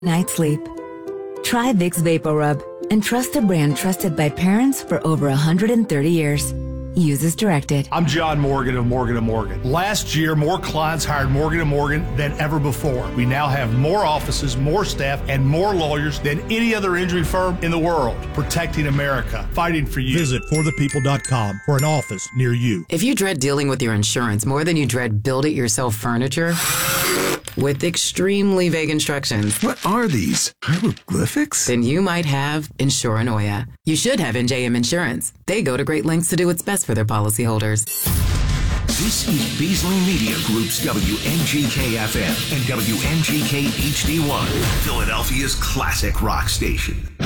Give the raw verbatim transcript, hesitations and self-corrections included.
night's sleep. Try Vicks VapoRub and trust a brand trusted by parents for over one hundred thirty years. Use as directed. I'm John Morgan of Morgan and Morgan. Last year, more clients hired Morgan and Morgan than ever before. We now have more offices, more staff, and more lawyers than any other injury firm in the world. Protecting America. Fighting for you. Visit for the people dot com for an office near you. If you dread dealing with your insurance more than you dread build-it-yourself furniture with extremely vague instructions. What are these? Hieroglyphics? Then you might have Insuranoia. You should have N J M Insurance. They go to great lengths to do what's best for their policyholders. This is Beasley Media Group's W N G K F M and W N G K H D one, Philadelphia's classic rock station.